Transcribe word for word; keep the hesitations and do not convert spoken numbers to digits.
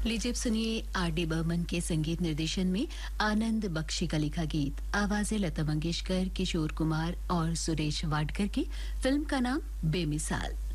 लीजिए अब सुनिए आर डी बर्मन के संगीत निर्देशन में आनंद बख्शी का लिखा गीत। आवाजें लता मंगेशकर, किशोर कुमार और सुरेश वाडकर की। फिल्म का नाम बेमिसाल।